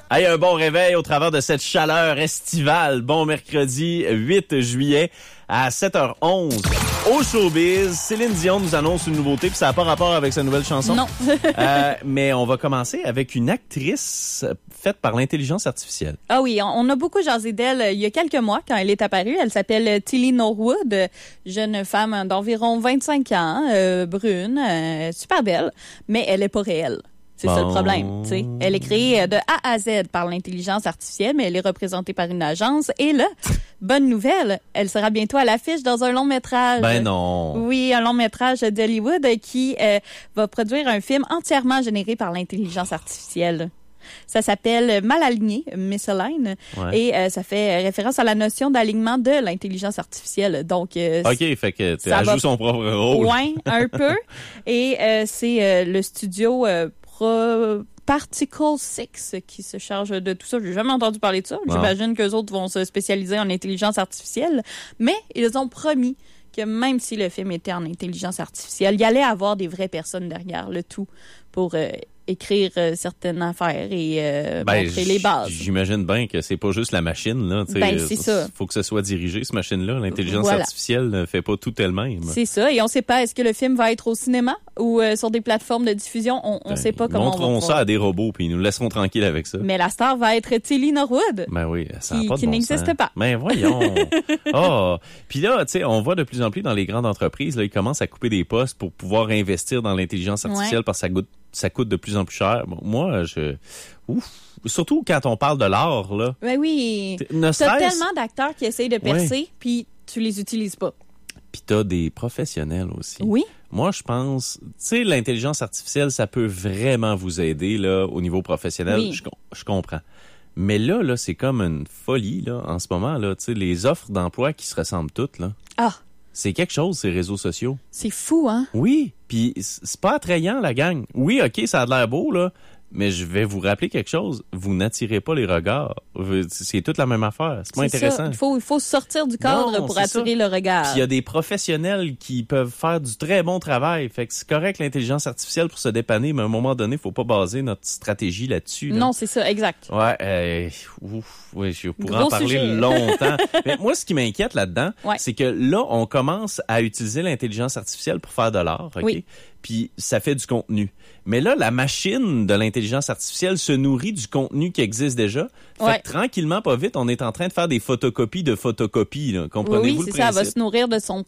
Hey, un bon réveil au travers de cette chaleur estivale. Bon mercredi 8 juillet à 7h11. Au showbiz, Céline Dion nous annonce une nouveauté, puis ça n'a pas rapport avec sa nouvelle chanson. Non. Mais on va commencer avec une actrice faite par l'intelligence artificielle. Ah oui, on a beaucoup jasé d'elle il y a quelques mois quand elle est apparue. Elle s'appelle Tilly Norwood, jeune femme d'environ 25 ans, brune, super belle, mais elle est pas réelle. C'est ça le problème, tu sais. Elle est créée de A à Z par l'intelligence artificielle, mais elle est représentée par une agence. Et là, bonne nouvelle, elle sera bientôt à l'affiche dans un long métrage. Ben non. Oui, un long métrage d'Hollywood qui va produire un film entièrement généré par l'intelligence artificielle. Ça s'appelle Mal aligné, Misaligned, et ça fait référence à la notion d'alignement de l'intelligence artificielle. Donc, OK, fait que elle joue son propre rôle. Ouais, un peu. Et c'est le studio Particle 6 qui se charge de tout ça. J'ai jamais entendu parler de ça. J'imagine qu'eux autres vont se spécialiser en intelligence artificielle. Mais ils ont promis que même si le film était en intelligence artificielle, il y allait avoir des vraies personnes derrière le tout pour écrire certaines affaires et montrer les bases. J'imagine bien que c'est pas juste la machine, là. Ben, c'est ça. Faut que ce soit dirigé, cette machine-là. L'intelligence artificielle ne fait pas tout elle-même. C'est ça. Et on sait pas, est-ce que le film va être au cinéma ou sur des plateformes de diffusion? On sait pas comment on va montreront ça à des robots, puis ils nous laisseront tranquilles avec ça. Mais la star va être Tilly Norwood. Ben oui, ça n'a pas de qui bon n'existe sens. pas. Ben voyons. Oh. Puis là, tu sais, on voit de plus en plus dans les grandes entreprises, là, ils commencent à couper des postes pour pouvoir investir dans l'intelligence artificielle parce que ça coûte de plus en plus cher. Bon, moi, surtout quand on parle de l'art, là. Ben oui. T'as tellement d'acteurs qui essayent de percer, puis tu les utilises pas. Puis t'as des professionnels aussi. Oui. Moi, je pense, tu sais, l'intelligence artificielle, ça peut vraiment vous aider, là, au niveau professionnel. Oui. Je comprends. Mais là, c'est comme une folie, là, en ce moment, là. Tu sais, les offres d'emploi qui se ressemblent toutes, là. Ah. C'est quelque chose, ces réseaux sociaux. C'est fou, hein? Oui, puis c'est pas attrayant, la gang. Oui, OK, ça a l'air beau, là, mais je vais vous rappeler quelque chose. Vous n'attirez pas les regards. C'est toute la même affaire. C'est pas intéressant. Ça. Il faut sortir du cadre pour attirer le regard. Puis il y a des professionnels qui peuvent faire du très bon travail. Fait que c'est correct, l'intelligence artificielle, pour se dépanner, mais à un moment donné, il faut pas baser notre stratégie là-dessus. Là. Non, c'est ça, exact. Ouais, oui, je pourrais Gros en parler sujet. longtemps. Mais moi, ce qui m'inquiète là-dedans, c'est que là, on commence à utiliser l'intelligence artificielle pour faire de l'art, OK? Oui. Puis ça fait du contenu. Mais là, la machine de l'intelligence artificielle se nourrit du contenu qui existe déjà. Fait que tranquillement, pas vite, on est en train de faire des photocopies de photocopies. Là. Comprenez-vous le principe? Oui, c'est ça. Elle va se nourrir de son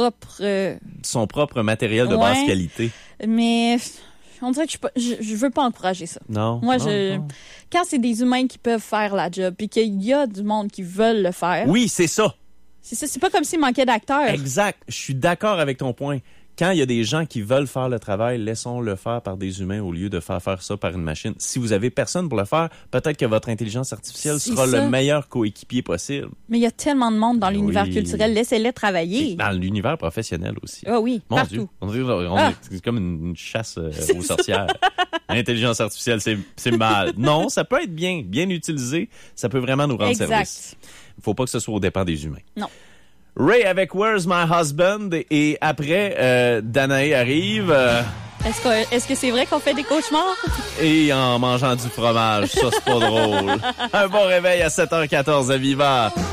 propre... matériel de basse qualité. Mais on dirait que je veux pas encourager ça. Non. Moi, quand c'est des humains qui peuvent faire la job, puis qu'il y a du monde qui veulent le faire... Oui, c'est ça. C'est ça. C'est pas comme s'il manquait d'acteurs. Exact. Je suis d'accord avec ton point. Quand il y a des gens qui veulent faire le travail, laissons-le faire par des humains au lieu de faire ça par une machine. Si vous avez personne pour le faire, peut-être que votre intelligence artificielle sera le meilleur coéquipier possible. Mais il y a tellement de monde dans l'univers culturel. Laissez-les travailler. Et dans l'univers professionnel aussi. Ah oui, Mon partout. Dieu, c'est comme une chasse aux sorcières. L'intelligence artificielle, c'est mal. Non, ça peut être bien utilisé. Ça peut vraiment nous rendre service. Il ne faut pas que ce soit aux dépens des humains. Non. Ray avec Where's My Husband et après Danae arrive Est-ce que c'est vrai qu'on fait des cauchemars? Et en mangeant du fromage, ça c'est pas drôle. Un bon réveil à 7h14 à Viva.